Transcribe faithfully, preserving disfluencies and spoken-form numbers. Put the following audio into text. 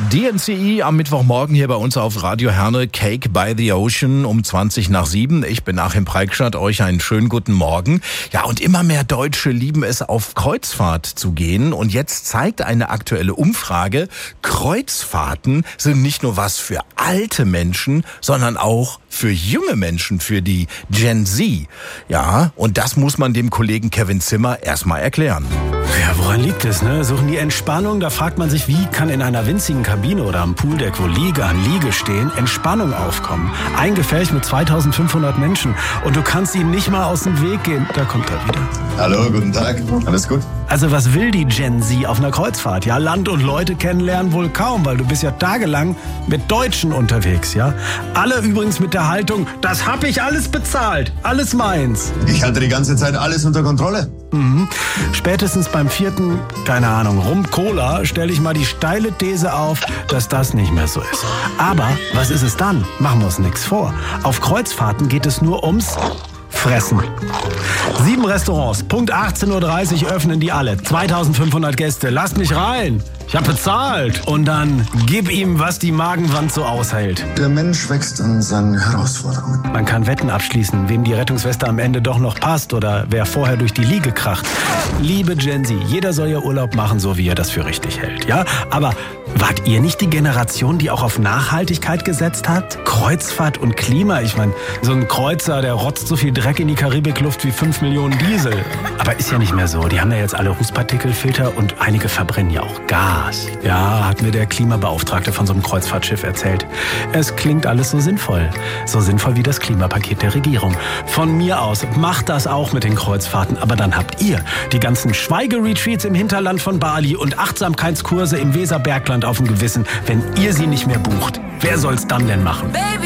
D N C E am Mittwochmorgen hier bei uns auf Radio Herne, Cake by the Ocean um zwanzig nach sieben. Ich bin Achim Preikschat, euch einen schönen guten Morgen. Ja, und immer mehr Deutsche lieben es, auf Kreuzfahrt zu gehen. Und jetzt zeigt eine aktuelle Umfrage, Kreuzfahrten sind nicht nur was für alte Menschen, sondern auch für junge Menschen, für die Gen Z. Ja, und das muss man dem Kollegen Kevin Zimmer erstmal erklären. Ja, woran liegt es, ne? Suchen die Entspannung? Da fragt man sich, wie kann in einer winzigen Kabine oder am Pooldeck, wo Liege an Liege stehen, Entspannung aufkommen? Ein Gefäß mit zweitausendfünfhundert Menschen und du kannst ihnen nicht mal aus dem Weg gehen. Da kommt er wieder. Hallo, guten Tag. Alles gut? Also was will die Gen Z auf einer Kreuzfahrt? Ja, Land und Leute kennenlernen wohl kaum, weil du bist ja tagelang mit Deutschen unterwegs, ja? Alle übrigens mit der Haltung, das hab ich alles bezahlt, alles meins. Ich hatte die ganze Zeit alles unter Kontrolle. Mhm. Spätestens beim vierten, keine Ahnung, Rum-Cola stelle ich mal die steile These auf, dass das nicht mehr so ist. Aber was ist es dann? Machen wir uns nichts vor. Auf Kreuzfahrten geht es nur ums Fressen. Sieben Restaurants, Punkt achtzehn Uhr dreißig öffnen die alle. zweitausendfünfhundert Gäste, lasst mich rein. Ich hab bezahlt. Und dann gib ihm, was die Magenwand so aushält. Der Mensch wächst an seinen Herausforderungen. Man kann Wetten abschließen, wem die Rettungsweste am Ende doch noch passt oder wer vorher durch die Liege kracht. Liebe Gen Z, jeder soll ja Urlaub machen, so wie er das für richtig hält, ja? Aber wart ihr nicht die Generation, die auch auf Nachhaltigkeit gesetzt hat? Kreuzfahrt und Klima, ich meine, so ein Kreuzer, der rotzt so viel Dreck in die Karibikluft wie fünf Millionen Diesel. Aber ist ja nicht mehr so. Die haben ja jetzt alle Rußpartikelfilter und einige verbrennen ja auch Gas. Ja, hat mir der Klimabeauftragte von so einem Kreuzfahrtschiff erzählt. Es klingt alles so sinnvoll. So sinnvoll wie das Klimapaket der Regierung. Von mir aus, macht das auch mit den Kreuzfahrten. Aber dann habt ihr die ganzen Schweigeretreats im Hinterland von Bali und Achtsamkeitskurse im Weserbergland auf dem Gewissen, wenn ihr sie nicht mehr bucht. Wer soll's dann denn machen? Baby.